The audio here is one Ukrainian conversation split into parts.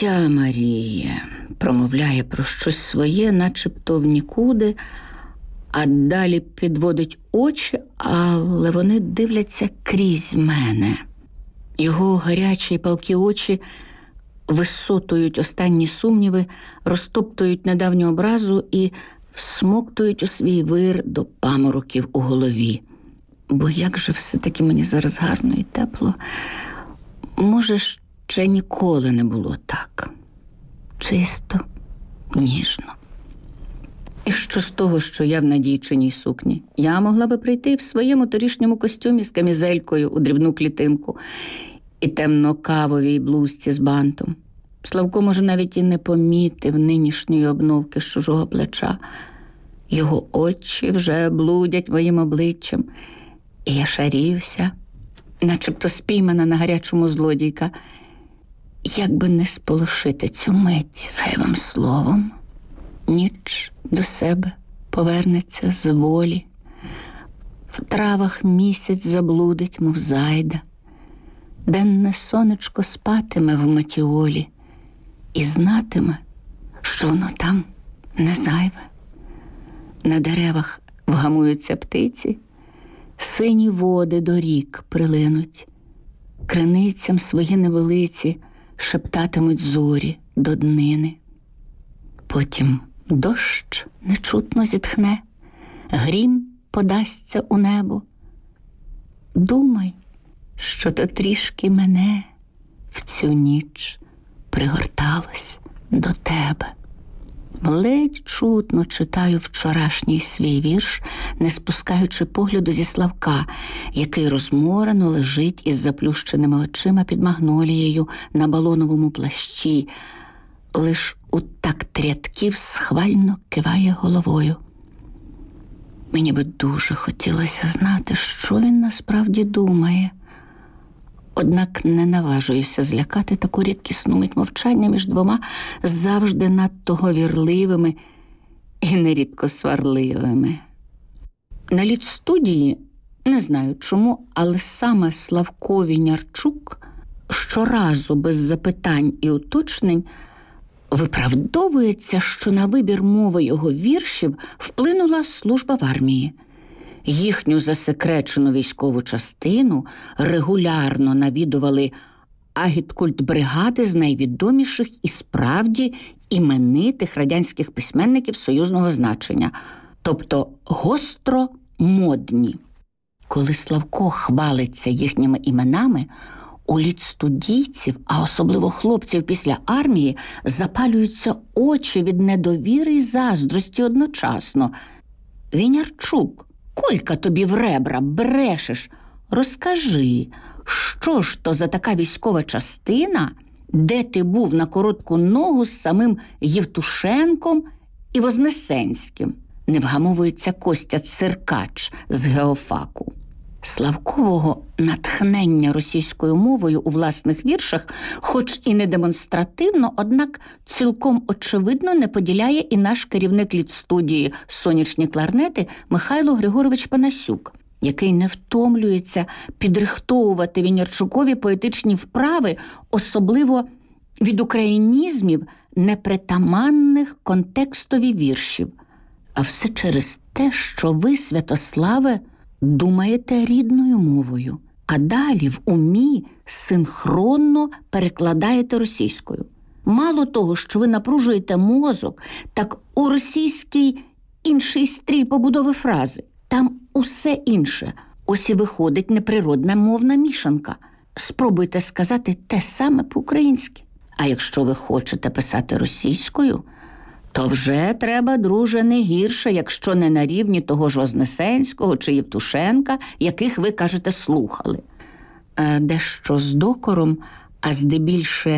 життя, Маріє, промовляє про щось своє, начебто в нікуди, а далі підводить очі, але вони дивляться крізь мене. Його гарячі й палкі очі висотують останні сумніви, розтоптують недавню образу і всмоктують у свій вир до памороків у голові. Бо як же все-таки мені зараз гарно і тепло. Може, ще ніколи не було так. Чисто, ніжно. І що з того, що я в надійчиній сукні? Я могла би прийти в своєму торішньому костюмі з камізелькою у дрібну клітинку і темно-кавовій блузці з бантом. Славко, може, навіть і не помітив нинішньої обновки з чужого плеча. Його очі вже блудять моїм обличчям, і я шарівся, начебто спіймана на гарячому злодійка. Як би не сполошити цю мить зайвим словом, ніч до себе повернеться з волі. В травах місяць заблудить, мов зайда. Денне сонечко спатиме в метіолі і знатиме, що воно там не зайве. На деревах вгамуються птиці, сині води до рік прилинуть, криницям свої невелиці шептатимуть зорі до днини. Потім дощ нечутно зітхне, грім подасться у небо. Думай, що то трішки мене в цю ніч пригорталось до тебе. Ледь чутно читаю вчорашній свій вірш, не спускаючи погляду зі Славка, який розморено лежить із заплющеними очима під магнолією на балоновому плащі. Лиш у такт рядків схвально киває головою. Мені би дуже хотілося знати, що він насправді думає. Однак не наважуюся злякати таку рідкісну мить мовчання між двома завжди надто говірливими і нерідко сварливими. На літстудії, не знаю чому, але саме Славко Вінярчук щоразу без запитань і уточнень виправдовується, що на вибір мови його віршів вплинула служба в армії. Їхню засекречену військову частину регулярно навідували агіткультбригади з найвідоміших і справді іменитих радянських письменників союзного значення, тобто гостро модні. Коли Славко хвалиться їхніми іменами, у літстудійців, а особливо хлопців після армії, запалюються очі від недовіри й заздрості одночасно. Вінярчук, Колька тобі в ребра, брешеш. Розкажи, що ж то за така військова частина, де ти був на коротку ногу з самим Євтушенком і Вознесенським? Не вгамовується Костя Циркач з геофаку. Славкового натхнення російською мовою у власних віршах, хоч і не демонстративно, однак цілком очевидно не поділяє і наш керівник літстудії «Сонячні кларнети» Михайло Григорович Панасюк, який не втомлюється підрихтовувати Вінярчукові поетичні вправи, особливо від українізмів, непритаманних контекстові віршів. А все через те, що ви, Святославе, думаєте рідною мовою, а далі в умі синхронно перекладаєте російською. Мало того, що ви напружуєте мозок, так у російській інший стрій побудови фрази. Там усе інше. Ось і виходить неприродна мовна мішанка. Спробуйте сказати те саме по-українськи. А якщо ви хочете писати російською, то вже треба, друже, не гірше, якщо не на рівні того ж Вознесенського чи Євтушенка, яких ви, кажете, слухали. Дещо з докором, а здебільше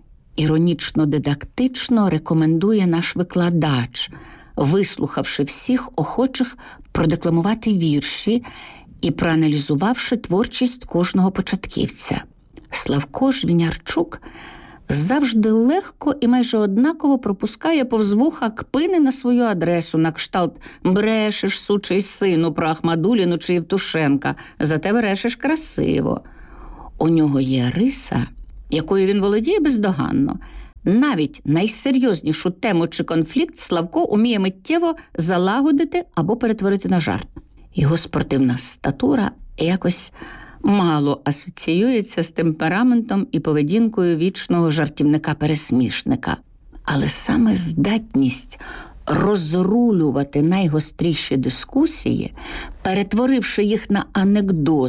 іронічно-дидактично рекомендує наш викладач, вислухавши всіх охочих продекламувати вірші і проаналізувавши творчість кожного початківця. Славко ж Вінярчук завжди легко і майже однаково пропускає повз вуха кпини на свою адресу, на кшталт «брешеш, сучий сину, про Ахмадуліну чи Євтушенка, зате брешеш красиво». У нього є риса, якою він володіє бездоганно. навіть найсерйознішу тему чи конфлікт Славко уміє миттєво залагодити або перетворити на жарт. Його спортивна статура якось мало асоціюється з темпераментом і поведінкою вічного жартівника-пересмішника. Але саме здатність розрулювати найгостріші дискусії, перетворивши їх на анекдот,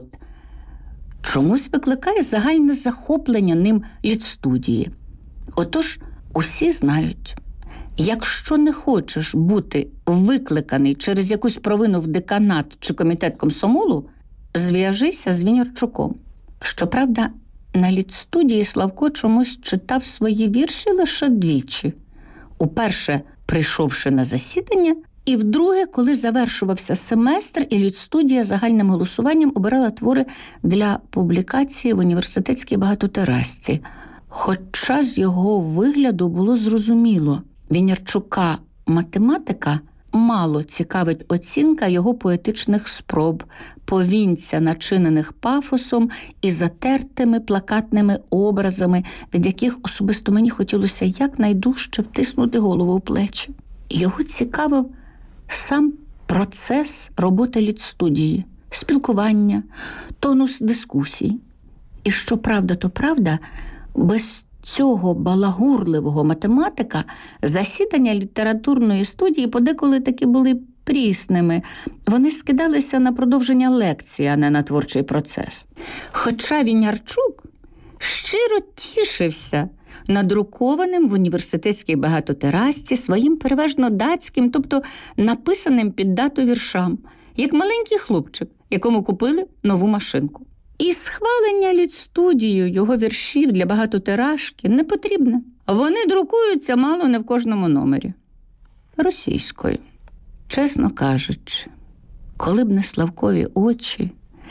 чомусь викликає загальне захоплення ним літстудії. Отож, усі знають, якщо не хочеш бути викликаний через якусь провину в деканат чи комітет комсомолу, зв'яжися з Вінярчуком. Щоправда, на літстудії Славко чомусь читав свої вірші лише двічі. Уперше, прийшовши на засідання, і вдруге, коли завершувався семестр, і літстудія загальним голосуванням обирала твори для публікації в університетській багатотиражці. Хоча з його вигляду було зрозуміло, Вінярчука математика мало цікавить оцінка його поетичних спроб, повінця, начинених пафосом і затертими плакатними образами, від яких особисто мені хотілося якнайдужче втиснути голову в плечі. Його цікавив сам процес роботи літстудії, спілкування, тонус дискусій. І що правда, то правда, без цього балагурливого математика засідання літературної студії подеколи таки були прісними. Вони скидалися на продовження лекції, а не на творчий процес. Хоча Вінярчук щиро тішився надрукованим в університетській багатотиражці своїм переважно датським, тобто написаним під дату віршам, як маленький хлопчик, якому купили нову машинку. І схвалення літстудією його віршів для багатотиражки не потрібне. Вони друкуються мало не в кожному номері. Російською. Чесно кажучи, коли б не Славкові очі,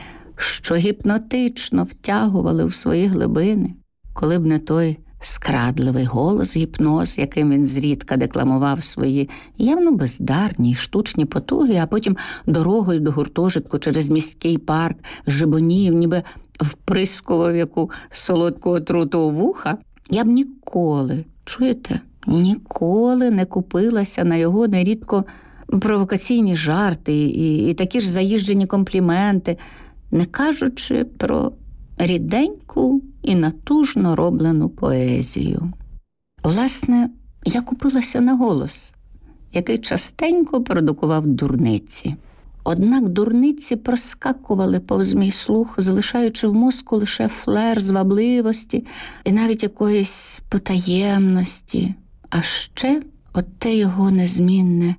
що гіпнотично втягували в свої глибини, коли б не той скрадливий голос гіпноз, яким він зрідка декламував свої явно бездарні й штучні потуги, а потім дорогою до гуртожитку через міський парк жебонів, ніби вприскував яку солодку отруту у вуха, я б ніколи, чуєте, ніколи не купилася на його нерідко провокаційні жарти і такі ж заїжджені компліменти, не кажучи про ріденьку і натужно роблену поезію. Власне, я купилася на голос, який частенько продукував дурниці. Однак дурниці проскакували повз мій слух, залишаючи в мозку лише флер звабливості і навіть якоїсь потаємності. А ще оте його незмінне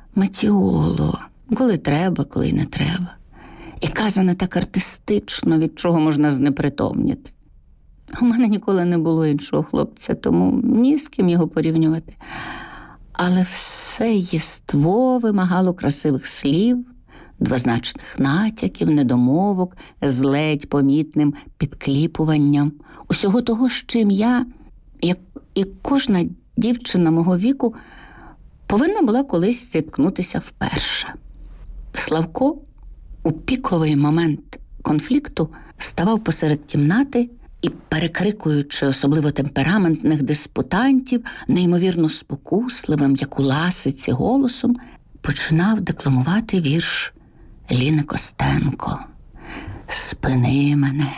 метіоло, коли треба, коли не треба. І казане так артистично, від чого можна знепритомніти. У мене ніколи не було іншого хлопця, тому ні з ким його порівнювати. Але все єство вимагало красивих слів, двозначних натяків, недомовок, з ледь помітним підкліпуванням. Усього того, з чим я, як і кожна дівчина мого віку, повинна була колись зіткнутися вперше. Славко у піковий момент конфлікту ставав посеред кімнати і, перекрикуючи особливо темпераментних диспутантів, неймовірно спокусливим, як у ласиці, голосом, починав декламувати вірш Ліни Костенко. «Спини мене,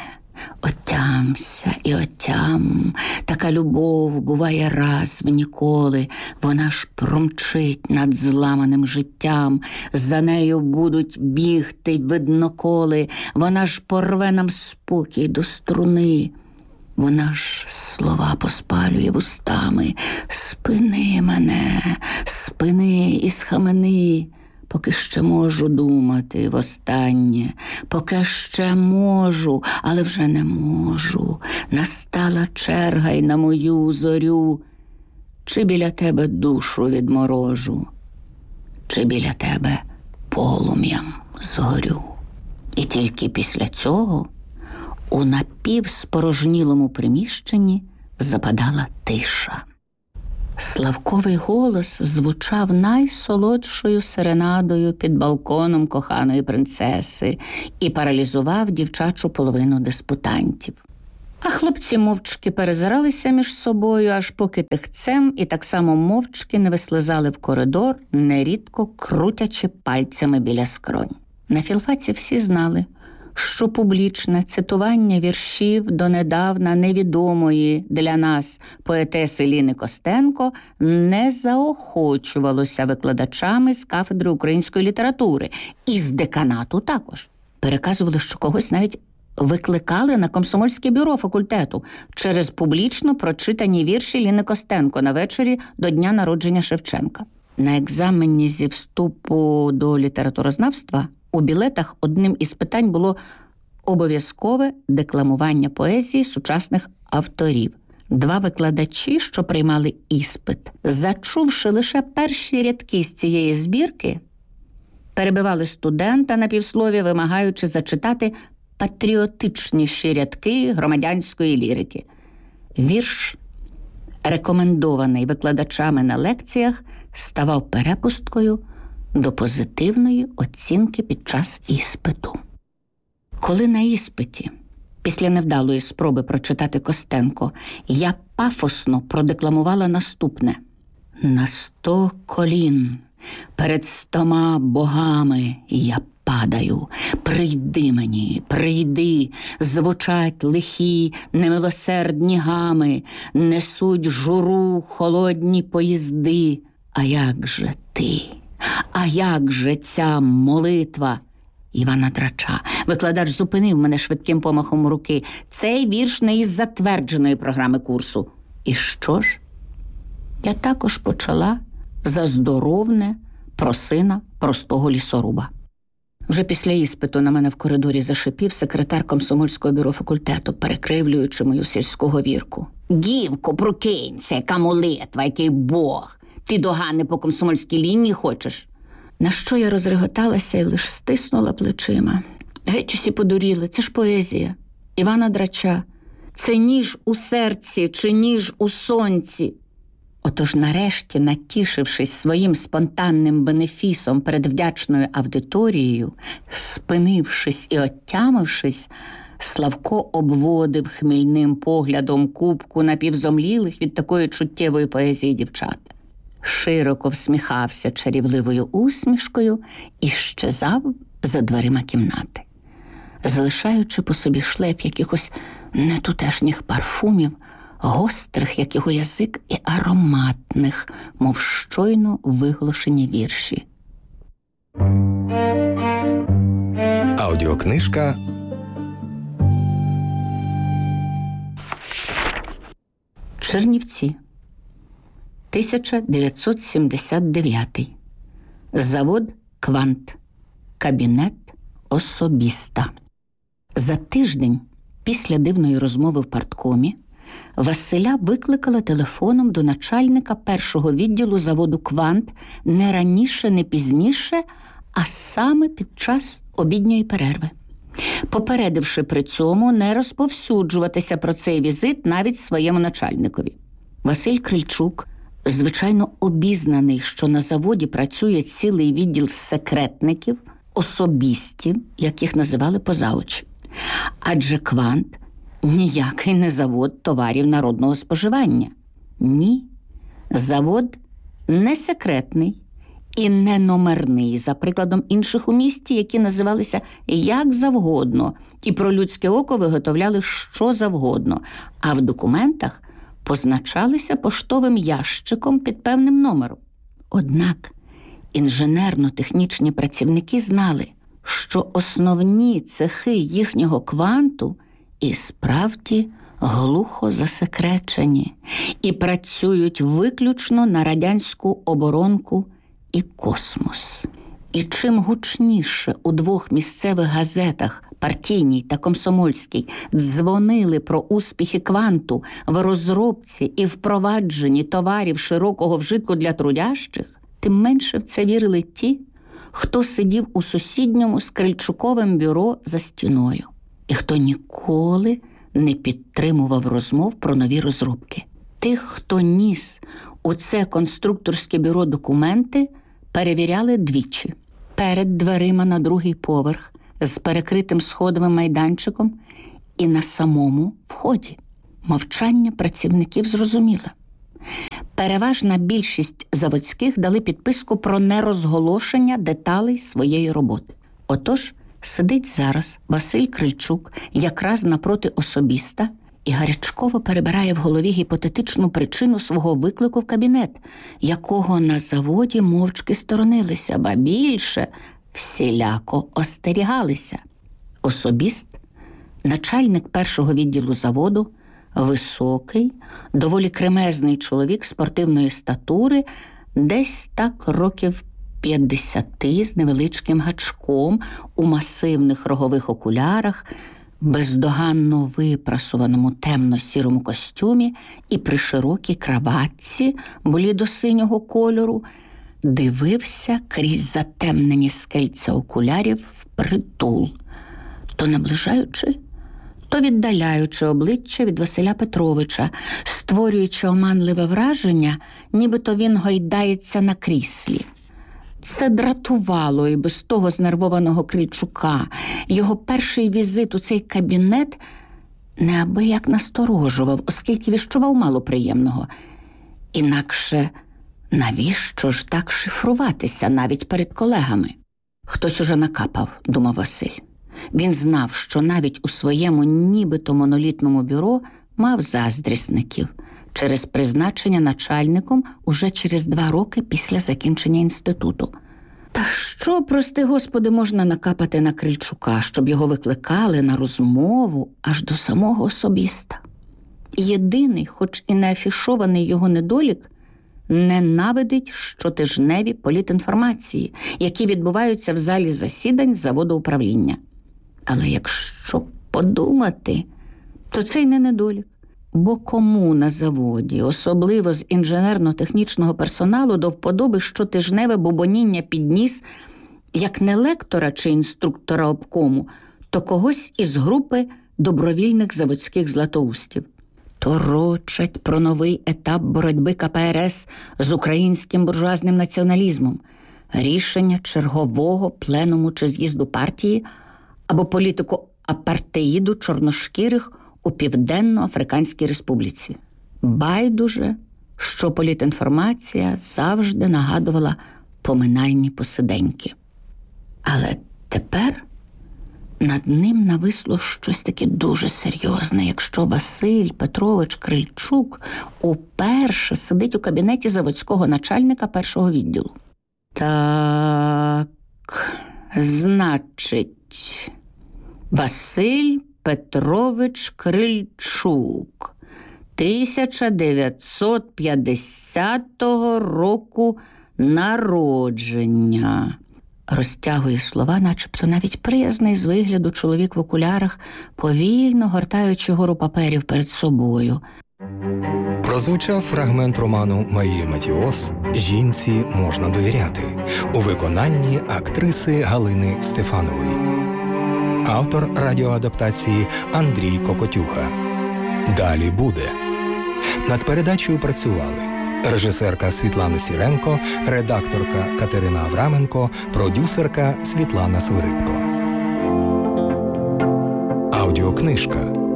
отямся і отям, така любов буває раз в ніколи, вона ж промчить над зламаним життям, за нею будуть бігти видноколи, вона ж порве нам спокій до струни, вона ж слова поспалює вустами, спини мене, спини і схамени, поки ще можу думати востаннє, поки ще можу, але вже не можу. Настала черга й на мою зорю. Чи біля тебе душу відморожу, чи біля тебе полум'ям згорю. І тільки після цього у напівспорожнілому приміщенні западала тиша. Славковий голос звучав найсолодшою серенадою під балконом коханої принцеси і паралізував дівчачу половину диспутантів. А хлопці мовчки перезиралися між собою, аж поки тихцем і так само мовчки не вислизали в коридор, нерідко крутячи пальцями біля скронь. На філфаці всі знали, що публічне цитування віршів донедавна невідомої для нас поетеси Ліни Костенко не заохочувалося викладачами з кафедри української літератури. І з деканату також. Переказували, що когось навіть викликали на комсомольське бюро факультету через публічно прочитані вірші Ліни Костенко на вечорі до дня народження Шевченка. На екзамені зі вступу до літературознавства у білетах одним із питань було обов'язкове декламування поезії сучасних авторів. 2 викладачі, що приймали іспит, зачувши лише перші рядки з цієї збірки, перебивали студента на півслові, вимагаючи зачитати патріотичніші рядки громадянської лірики. Вірш, рекомендований викладачами на лекціях, ставав перепусткою до позитивної оцінки під час іспиту. Коли на іспиті, після невдалої спроби прочитати Костенко, я пафосно продекламувала наступне: «На 100 колін перед 100 богами я падаю, прийди мені, прийди, звучать лихі немилосердні гами, несуть журу холодні поїзди. А як же ти? А як же ця молитва?» Івана Драча. Викладач зупинив мене швидким помахом руки. Цей вірш не із затвердженої програми курсу. І що ж? Я також почала за здоровне про сина простого лісоруба. Вже після іспиту на мене в коридорі зашипів секретар комсомольського бюро факультету, перекривлюючи мою сільську говірку. «Гівко, прокинься, яка молитва, який Бог! Ти догани по комсомольській лінії хочеш?» На що я розреготалася і лиш стиснула плечима. Геть усі подуріли, це ж поезія. Івана Драча. Це ніж у серці чи ніж у сонці. Отож нарешті, натішившись своїм спонтанним бенефісом перед вдячною аудиторією, спинившись і оттямившись, Славко обводив хмільним поглядом купку напівзомлілих від такої чуттєвої поезії дівчат. Широко всміхався чарівливою усмішкою і щезав за дверима кімнати, залишаючи по собі шлейф якихось нетутешніх парфумів, гострих, як його язик, і ароматних, мов щойно виголошені вірші. Аудіокнижка Чернівці. 1979. Завод «Квант». Кабінет особіста. За тиждень після дивної розмови в парткомі Василя викликала телефоном до начальника першого відділу заводу «Квант» не раніше, не пізніше, а саме під час обідньої перерви, попередивши при цьому не розповсюджуватися про цей візит навіть своєму начальникові. Василь Крильчук, звичайно обізнаний, що на заводі працює цілий відділ секретників, особістів, як їх називали поза очі. Адже «Квант» ніякий не завод товарів народного споживання. Ні, завод не секретний і не номерний, за прикладом інших у місті, які називалися як завгодно і про людське око виготовляли що завгодно, а в документах позначалися поштовим ящиком під певним номером. Однак інженерно-технічні працівники знали, що основні цехи їхнього «Кванту» і справді глухо засекречені і працюють виключно на радянську оборонку і космос. І чим гучніше у 2 місцевих газетах, партійній та комсомольській, дзвонили про успіхи «Кванту» в розробці і впровадженні товарів широкого вжитку для трудящих, тим менше в це вірили ті, хто сидів у сусідньому з Крильчуковим бюро за стіною, і хто ніколи не підтримував розмов про нові розробки. Тих, хто ніс у це конструкторське бюро документи, перевіряли двічі. Перед дверима на 2-й поверх з перекритим сходовим майданчиком і на самому вході. Мовчання працівників зрозуміло. Переважна більшість заводських дали підписку про нерозголошення деталей своєї роботи. Отож, сидить зараз Василь Крильчук якраз напроти особіста і гарячково перебирає в голові гіпотетичну причину свого виклику в кабінет, якого на заводі мовчки сторонилися, ба більше всіляко остерігалися. Особіст, начальник першого відділу заводу, високий, доволі кремезний чоловік спортивної статури, десь так років 50 з невеличким гачком, у масивних рогових окулярах, бездоганно випрасуваному темно-сірому костюмі і при широкій краватці блідо-синього кольору, дивився крізь затемнені скельця окулярів впритул, то наближаючи, то віддаляючи обличчя від Василя Петровича, створюючи оманливе враження, нібито він гойдається на кріслі. Це дратувало і без того знервованого Крильчука. Його перший візит у цей кабінет неабияк насторожував, оскільки відчував мало приємного. Інакше навіщо ж так шифруватися навіть перед колегами? Хтось уже накапав, думав Василь. Він знав, що навіть у своєму нібито монолітному бюро мав заздрісників через призначення начальником уже через 2 роки після закінчення інституту. Та що, прости Господи, можна накапати на Крильчука, щоб його викликали на розмову аж до самого особіста? Єдиний, хоч і не афішований його недолік, ненавидить щотижневі політінформації, які відбуваються в залі засідань заводу управління. Але якщо подумати, то це й не недолік. Бо кому на заводі, особливо з інженерно-технічного персоналу, до вподоби щотижневе бубоніння під ніс, як не лектора чи інструктора обкому, то когось із групи добровільних заводських златоустів. Торочать про новий етап боротьби КПРС з українським буржуазним націоналізмом, рішення чергового пленуму чи з'їзду партії або політику апартеїду чорношкірих у Південно-Африканській Республіці. Байдуже, що політінформація завжди нагадувала поминальні посиденьки. Але тепер над ним нависло щось таке дуже серйозне, якщо Василь Петрович Крильчук уперше сидить у кабінеті заводського начальника першого відділу. Так, значить, Василь Петрович Крильчук, 1950 року народження. Розтягує слова, начебто навіть приязний з вигляду чоловік в окулярах, повільно гортаючи гору паперів перед собою. Прозвучав фрагмент роману Марії Матіос «Жінці можна довіряти» у виконанні актриси Галини Стефанової. Автор радіоадаптації Андрій Кокотюха. Далі буде. Над передачею працювали режисерка Світлана Сіренко, редакторка Катерина Авраменко, продюсерка Світлана Свиридко. Аудіокнижка.